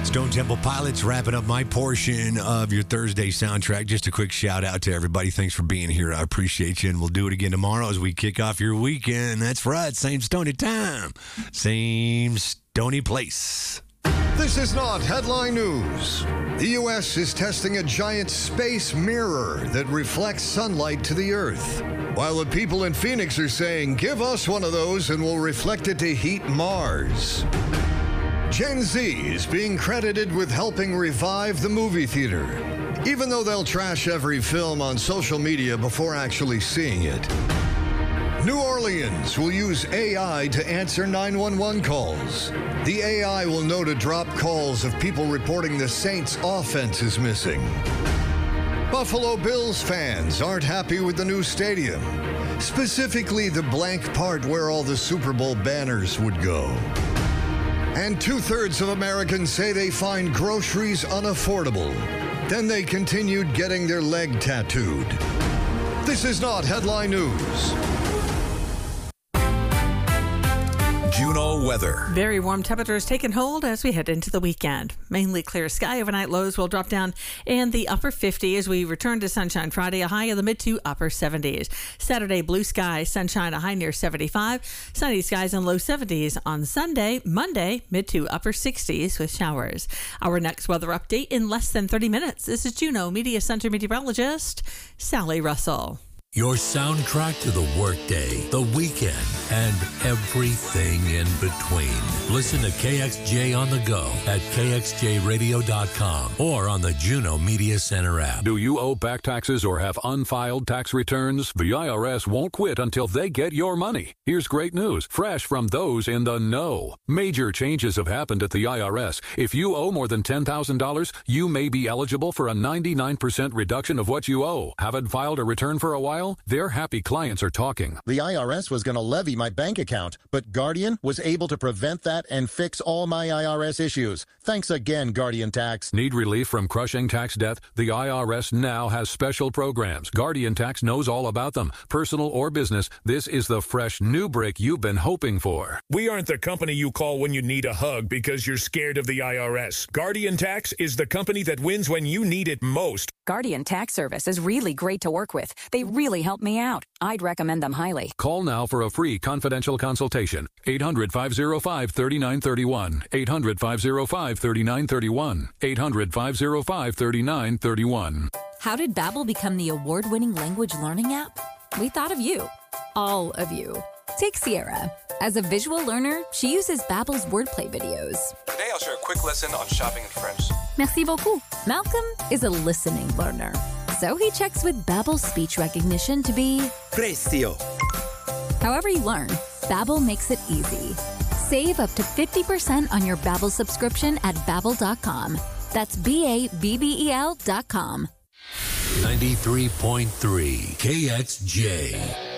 Stone Temple Pilots wrapping up my portion of your Thursday soundtrack. Just a quick shout out to everybody. Thanks for being here. I appreciate you, and we'll do it again tomorrow as we kick off your weekend. That's right. Same Stony time. Same Stony place. This is not headline news. The U.S. is testing a giant space mirror that reflects sunlight to the Earth, while the people in Phoenix are saying, give us one of those and we'll reflect it to heat Mars. Gen Z is being credited with helping revive the movie theater, even though they'll trash every film on social media before actually seeing it. New Orleans will use AI to answer 911 calls. The AI will know to drop calls of people reporting the Saints' offense is missing. Buffalo Bills fans aren't happy with the new stadium, specifically the blank part where all the Super Bowl banners would go. And 2/3 of Americans say they find groceries unaffordable. Then they continued getting their leg tattooed. This is not headline news. Juneau weather. Very warm temperatures taking hold as we head into the weekend. Mainly clear sky. Overnight lows will drop down in the upper 50s as we return to sunshine Friday, a high in the mid to upper 70s. Saturday, blue sky, sunshine, a high near 75. Sunny skies and low 70s on Sunday. Monday, mid to upper 60s with showers. Our next weather update in less than 30 minutes. This is Juneau Media Center meteorologist Sally Russell. Your soundtrack to the workday, the weekend, and everything in between. Listen to KXJ on the go at kxjradio.com or on the Juneau Media Center app. Do you owe back taxes or have unfiled tax returns? The IRS won't quit until they get your money. Here's great news, fresh from those in the know. Major changes have happened at the IRS. If you owe more than $10,000, you may be eligible for a 99% reduction of what you owe. Haven't filed a return for a while? Their happy clients are talking. The IRS was going to levy my bank account, but Guardian was able to prevent that and fix all my IRS issues. Thanks again, Guardian Tax. Need relief from crushing tax debt? The IRS now has special programs. Guardian Tax knows all about them. Personal or business, this is the fresh new break you've been hoping for. We aren't the company you call when you need a hug because you're scared of the IRS. Guardian Tax is the company that wins when you need it most. Guardian Tax Service is really great to work with. They really helped me out. I'd recommend them highly. Call now for a free confidential consultation. 800-505-3931. 800-505-3931. 800-505-3931. How did Babbel become the award-winning language learning app? We thought of you. All of you. Take Sierra. As a visual learner, she uses Babbel's wordplay videos. Today I'll share a quick lesson on shopping in French. Merci beaucoup. Malcolm is a listening learner. So he checks with Babbel's speech recognition to be Precio. However you learn, Babbel makes it easy. Save up to 50% on your Babbel subscription at Babbel.com. That's BABBEL.com. 93.3 KXJ.